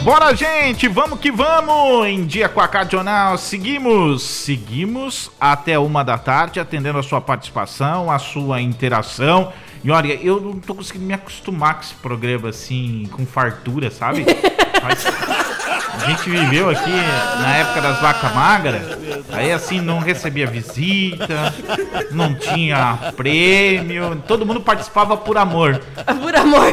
Bora, gente, vamos que vamos! Em Dia com a Cadional, seguimos até 1h da tarde, atendendo a sua participação, a sua interação. E olha, eu não tô conseguindo me acostumar com esse programa assim, com fartura, sabe? A gente viveu aqui na época das vacas magras, aí assim não recebia visita, não tinha prêmio, todo mundo participava por amor. Por amor.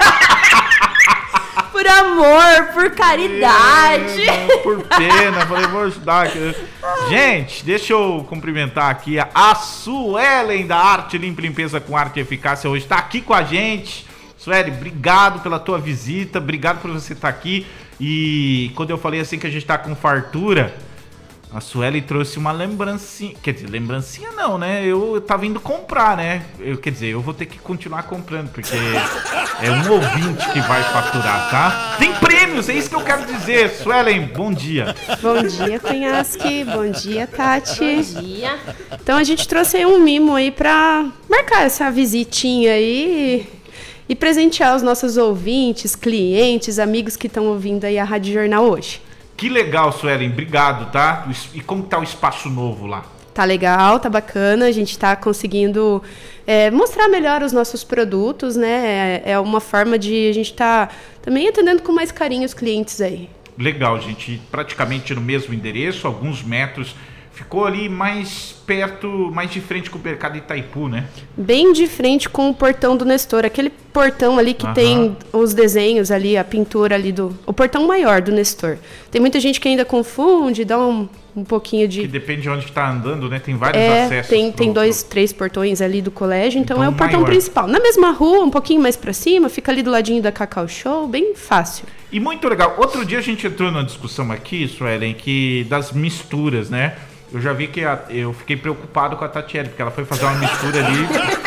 Por amor, por caridade. Por pena, falei, vou ajudar aqui. Gente, deixa eu cumprimentar aqui a Suelen da Arte Limpa e Limpeza com Arte e Eficácia. Hoje está aqui com a gente. Suelen, obrigado pela tua visita, obrigado por você estar aqui. E quando eu falei assim que a gente tá com fartura, a Sueli trouxe uma lembrancinha. Quer dizer, lembrancinha não, né? Eu tava indo comprar, né? Quer dizer, eu vou ter que continuar comprando, porque é um ouvinte que vai faturar, tá? Tem prêmios, é isso que eu quero dizer. Suelen, bom dia. Bom dia, Cunhasque. Bom dia, Tati. Bom dia. Então a gente trouxe aí um mimo aí pra marcar essa visitinha aí e presentear os nossos ouvintes, clientes, amigos que estão ouvindo aí a Rádio Jornal hoje. Que legal, Suelen, obrigado, tá? E como tá o espaço novo lá? Tá legal, tá bacana, a gente tá conseguindo mostrar melhor os nossos produtos, né? É uma forma de a gente tá também atendendo com mais carinho os clientes aí. Legal, gente, praticamente no mesmo endereço, alguns metros. Ficou ali mais perto, mais de frente com o mercado Itaipu, né? Bem de frente com o portão do Nestor, aquele portão ali que tem os desenhos ali, a pintura ali o portão maior do Nestor. Tem muita gente que ainda confunde, dá um pouquinho de... Que depende de onde está andando, né? Tem vários acessos. Tem 2, 3 portões ali do colégio, então é o portão principal. Na mesma rua, um pouquinho mais pra cima, fica ali do ladinho da Cacau Show, bem fácil. E muito legal. Outro dia a gente entrou numa discussão aqui, Suelen, das misturas, né? Eu já vi que eu fiquei preocupado com a Tatiele, porque ela foi fazer uma mistura ali.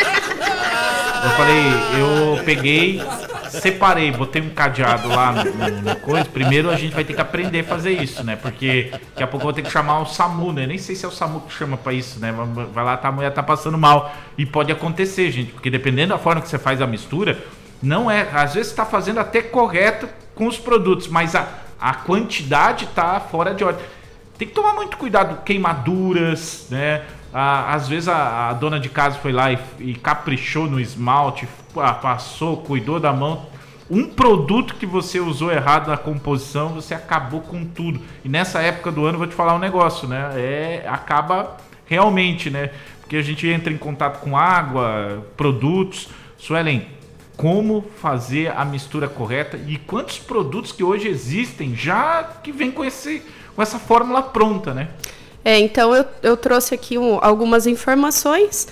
Eu falei, eu peguei, separei, botei um cadeado lá na coisa. Primeiro a gente vai ter que aprender a fazer isso, né? Porque daqui a pouco eu vou ter que chamar o SAMU, né? Nem sei se é o SAMU que chama pra isso, né? Vai lá, a mulher tá passando mal. E pode acontecer, gente, porque dependendo da forma que você faz a mistura, não é... Às vezes você tá fazendo até correto com os produtos, mas a quantidade tá fora de ordem. Tem que tomar muito cuidado, queimaduras, né? Às vezes a dona de casa foi lá e caprichou no esmalte, passou, cuidou da mão. Um produto que você usou errado na composição, você acabou com tudo. E nessa época do ano, vou te falar um negócio, né? Acaba realmente, né? Porque a gente entra em contato com água, produtos. Suelen, como fazer a mistura correta e quantos produtos que hoje existem já que vem com essa fórmula pronta, né? Então eu trouxe aqui algumas informações.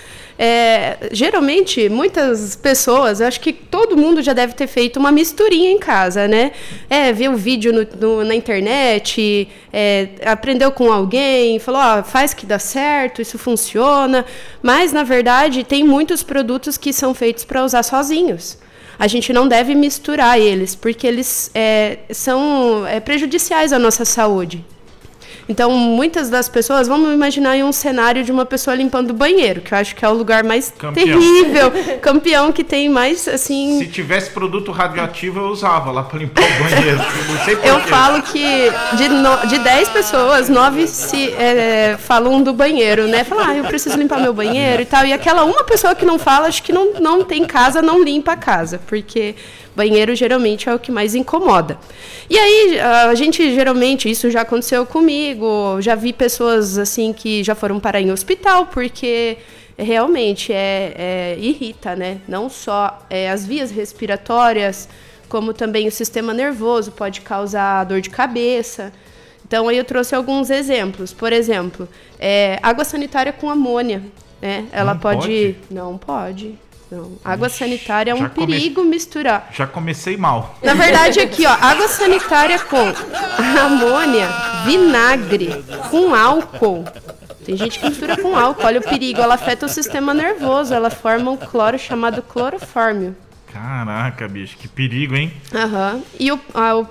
Geralmente, muitas pessoas, eu acho que todo mundo já deve ter feito uma misturinha em casa, né? Viu o vídeo na internet, aprendeu com alguém, falou, faz que dá certo, isso funciona. Mas, na verdade, tem muitos produtos que são feitos para usar sozinhos. A gente não deve misturar eles, porque eles são prejudiciais à nossa saúde. Então, muitas das pessoas, vamos imaginar em um cenário de uma pessoa limpando o banheiro, que eu acho que é o lugar mais terrível, campeão, que tem mais, assim... Se tivesse produto radioativo, eu usava lá para limpar o banheiro. Não sei por eu falo que de 10 pessoas, 9 falam do banheiro, né? Falam, eu preciso limpar meu banheiro e tal. E aquela uma pessoa que não fala, acho que não tem casa, não limpa a casa, porque... Banheiro geralmente é o que mais incomoda. E aí, a gente geralmente, isso já aconteceu comigo, já vi pessoas assim que já foram parar em hospital, porque realmente irrita, né? Não só as vias respiratórias, como também o sistema nervoso, pode causar dor de cabeça. Então, aí eu trouxe alguns exemplos. Por exemplo, água sanitária com amônia, né? Ela pode... Não pode. Não. Água sanitária é um perigo misturar. Já comecei mal. Na verdade, aqui, água sanitária com amônia, vinagre, com álcool. Tem gente que mistura com álcool. Olha o perigo, ela afeta o sistema nervoso. Ela forma um cloro chamado clorofórmio. Caraca, bicho, que perigo, hein? E o